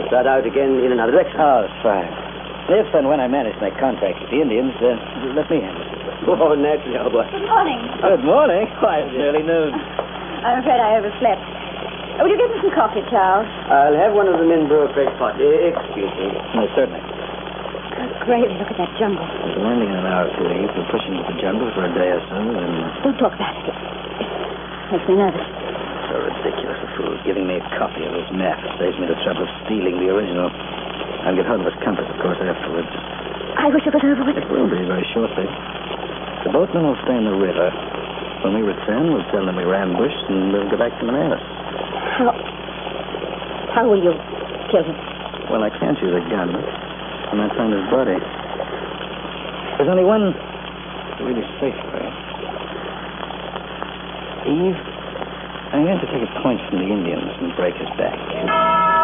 start out again in another direction. Oh, fine. If and when I manage my contract with the Indians, let me handle it. Oh, naturally, old boy. Good morning. Good morning. Why, it's nearly noon. I'm afraid I overslept. Will you get me some coffee, Charles? I'll have one of the men brew a fresh pot. Excuse me. No, certainly. Oh, great. Look at that jungle. We're landing in an hour or two. You can push into the jungle for a day or so, and... Don't talk about it. It makes me nervous. So ridiculous. The fool's giving me a copy of his map. It saves me the trouble of stealing the original. I'll get hold of his compass, of course, afterwards. I wish it was over with. It will be very shortly. The boatmen will stay in the river. When we return, we'll tell them we were ambushed, and we'll go back to Manassas. How will you kill him? Well, I can't use a gun. I might find his body. There's only one really safe way. Eve, I'm going to take a point from the Indians and break his back.